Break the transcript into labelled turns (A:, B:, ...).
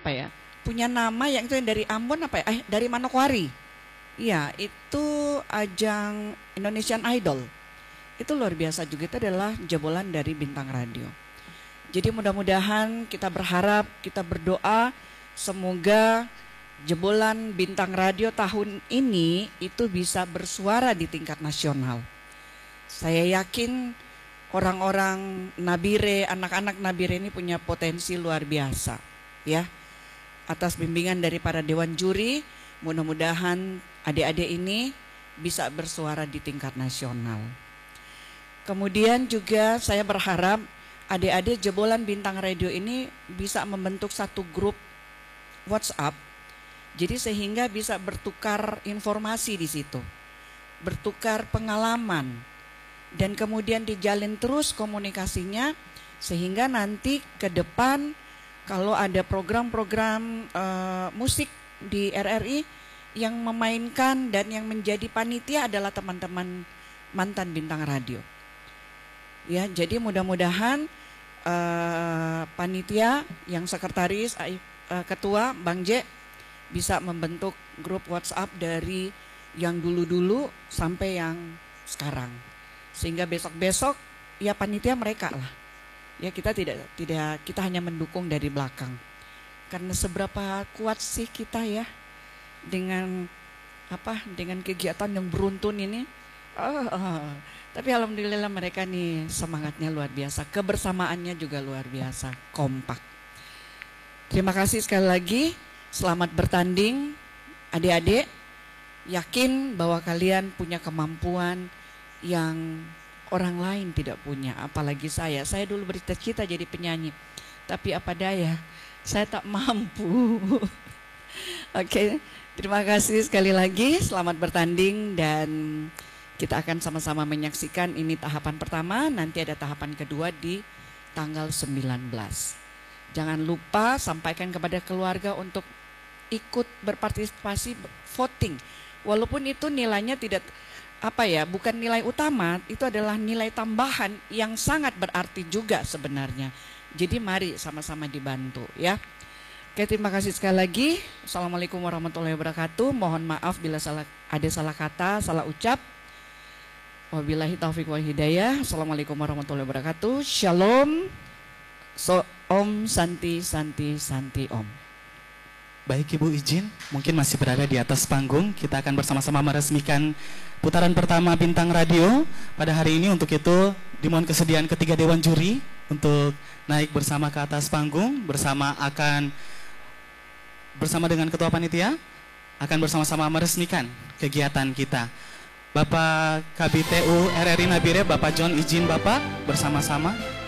A: apa ya, punya nama yang itu yang dari Ambon apa ya, dari Manokwari. Iya, itu ajang Indonesian Idol. Itu luar biasa juga, itu adalah jebolan dari Bintang Radio. Jadi mudah-mudahan kita berharap, kita berdoa semoga jebolan Bintang Radio tahun ini itu bisa bersuara di tingkat nasional. Saya yakin orang-orang Nabire, anak-anak Nabire ini punya potensi luar biasa, ya. Atas bimbingan dari para dewan juri, mudah-mudahan adik-adik ini bisa bersuara di tingkat nasional. Kemudian juga saya berharap adik-adik jebolan Bintang Radio ini bisa membentuk satu grup WhatsApp. Jadi sehingga bisa bertukar informasi di situ, bertukar pengalaman, dan kemudian dijalin terus komunikasinya sehingga nanti ke depan kalau ada program-program musik di RRI yang memainkan dan yang menjadi panitia adalah teman-teman mantan Bintang Radio. Ya, jadi mudah-mudahan panitia yang sekretaris ketua Bang J bisa membentuk grup WhatsApp dari yang dulu-dulu sampai yang sekarang. Sehingga besok-besok ya panitia mereka lah. Ya kita tidak kita hanya mendukung dari belakang. Karena seberapa kuat sih kita ya dengan kegiatan yang beruntun ini. Tapi alhamdulillah mereka nih semangatnya luar biasa, kebersamaannya juga luar biasa, kompak. Terima kasih sekali lagi, selamat bertanding adik-adik. Yakin bahwa kalian punya kemampuan yang orang lain tidak punya, apalagi saya. Saya dulu bercita-cita jadi penyanyi, tapi apa daya, saya tak mampu. Oke, terima kasih sekali lagi, selamat bertanding dan kita akan sama-sama menyaksikan ini tahapan pertama, nanti ada tahapan kedua di tanggal 19. Jangan lupa sampaikan kepada keluarga untuk ikut berpartisipasi voting. Walaupun itu nilainya tidak bukan nilai utama, itu adalah nilai tambahan yang sangat berarti juga sebenarnya. Jadi mari sama-sama dibantu ya. Oke, terima kasih sekali lagi. Assalamualaikum warahmatullahi wabarakatuh. Mohon maaf bila ada salah kata, salah ucap. Wabillahi taufiq wal hidayah. Assalamualaikum warahmatullahi wabarakatuh. Shalom. Om Santi Santi Santi Om.
B: Baik Ibu izin, mungkin masih berada di atas panggung. Kita akan bersama-sama meresmikan putaran pertama Bintang Radio pada hari ini. Untuk itu dimohon kesediaan ketiga dewan juri untuk naik bersama ke atas panggung bersama dengan ketua panitia akan bersama-sama meresmikan kegiatan kita. Bapak KBTU RRI Nabire, Bapak John izin Bapak bersama-sama.